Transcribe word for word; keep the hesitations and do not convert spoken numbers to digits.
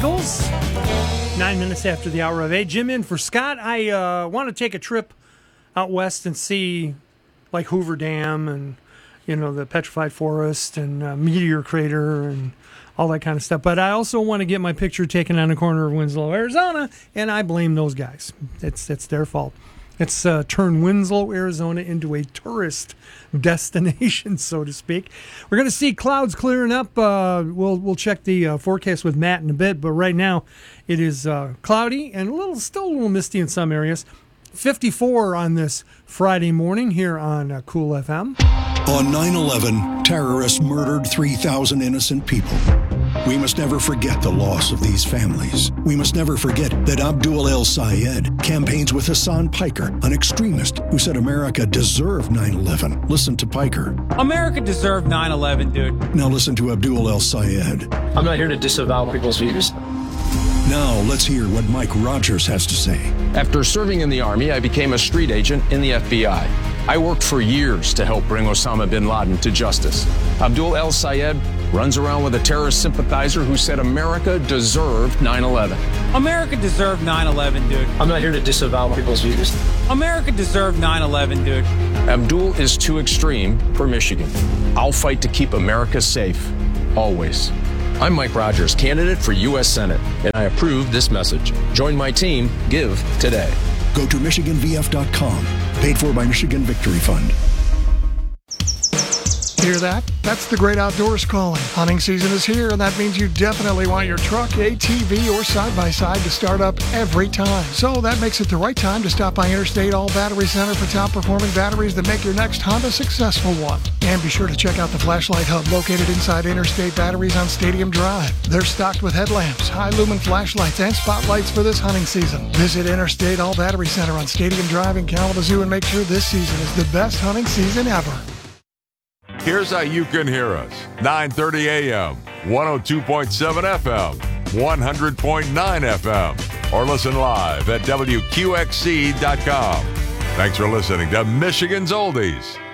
Eagles. Nine minutes after the hour of eight. Jim in for Scott. I uh, want to take a trip out west and see, like, Hoover Dam and, you know, the Petrified Forest and uh, Meteor Crater and all that kind of stuff. But I also want to get my picture taken on the corner of Winslow, Arizona, and I blame those guys. It's it's their fault. It's uh, turned Winslow, Arizona into a tourist destination, so to speak. We're going to see clouds clearing up. Uh, we'll we'll check the uh, forecast with Matt in a bit, but right now it is uh, cloudy and a little, still a little misty in some areas. fifty-four on this Friday morning here on uh, Cool F M. On nine eleven, terrorists murdered three thousand innocent people. We must never forget the loss of these families. We must never forget that Abdul El-Sayed campaigns with Hassan Piker, an extremist who said America deserved nine eleven. Listen to Piker. America deserved nine eleven, dude. Now listen to Abdul El-Sayed. I'm not here to disavow people's views. Now let's hear what Mike Rogers has to say. After serving in the Army, I became a street agent in the F B I. I worked for years to help bring Osama bin Laden to justice. Abdul El-Sayed runs around with a terrorist sympathizer who said America deserved nine eleven. America deserved nine eleven, dude. I'm not here to disavow people's views. America deserved nine eleven, dude. Abdul is too extreme for Michigan. I'll fight to keep America safe, always. I'm Mike Rogers, candidate for U S Senate, and I approve this message. Join my team. Give today. Go to Michigan V F dot com. Paid for by Michigan Victory Fund. Hear that? That's the great outdoors calling. Hunting season is here, and that means you definitely want your truck, A T V, or side-by-side to start up every time. So that makes it the right time to stop by Interstate All Battery Center for top-performing batteries that make your next Honda a successful one. And be sure to check out the Flashlight Hub located inside Interstate Batteries on Stadium Drive. They're stocked with headlamps, high-lumen flashlights, and spotlights for this hunting season. Visit Interstate All Battery Center on Stadium Drive in Kalamazoo and make sure this season is the best hunting season ever. Here's how you can hear us. nine thirty a.m., one oh two point seven F M, one hundred point nine F M, or listen live at W Q X C dot com. Thanks for listening to Michigan's Oldies.